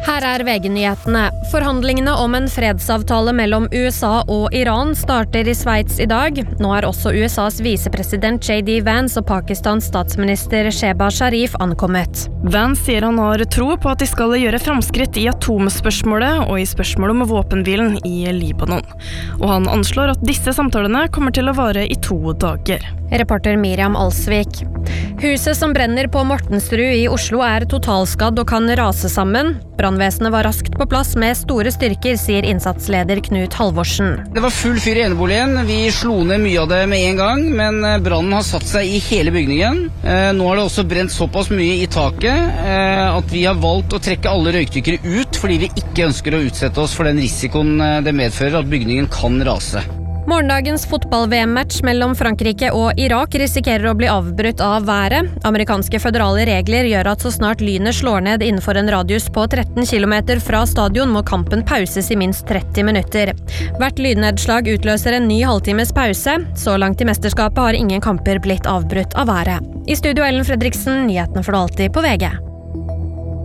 Her VG-nyhetene. Forhandlingene om en fredsavtale mellom USA og Iran starter i Sveits i dag. Nå også USAs visepresident J.D. Vance og Pakistans statsminister Shehbaz Sharif ankommet. Vance sier han har tro på at de skal gjøre framskritt i atomspørsmålet og i spørsmålet om våpenhvilen i Libanon. Og han anslår at disse samtalene kommer til å vare i 2 dager. Reporter Miriam Alsvik. Huset som brenner på Mortensrud i Oslo totalskadd og kan rase sammen. Brannvesenet var raskt på plass med store styrker, sier innsatsleder Knut Halvorsen. Det var full fyr i eneboligen. Vi slo ned mye av det med en gang, men brannen har satt seg i hele bygningen. Nå har det også brent såpass mye i taket at vi har valgt å trekke alle røykdykkere ut, fordi vi ikke ønsker å utsette oss for den risikoen det medfører at bygningen kan rase. Morgendagens fotball-VM-match mellom Frankrike og Irak risikerer å bli avbrutt av været. Amerikanske føderale regler gjør at så snart lynet slår ned innenfor en radius på 13 kilometer fra stadion, må kampen pauses i minst 30 minutter. Hvert lynnedslag utløser en ny halvtimes pause. Så langt i mesterskapet har ingen kamper blitt avbrutt av været. I studio Ellen Fredriksen, nyhetene får du alltid på VG.